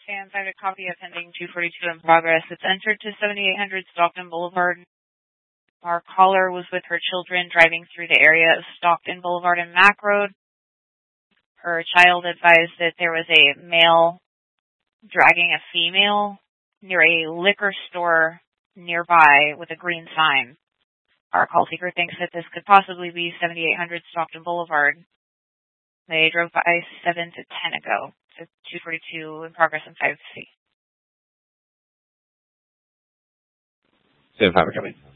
fans, I have a copy of pending 242 in progress. It's entered to 7800 Stockton Boulevard. Our caller was with her children driving through the area of Stockton Boulevard and Mack Road. Her child advised that there was a male dragging a female near a liquor store nearby with a green sign. Our call seeker thinks that this could possibly be 7800 Stockton Boulevard. They drove by 7 to 10 ago. So 242 in progress in 5C. Stand 5 coming.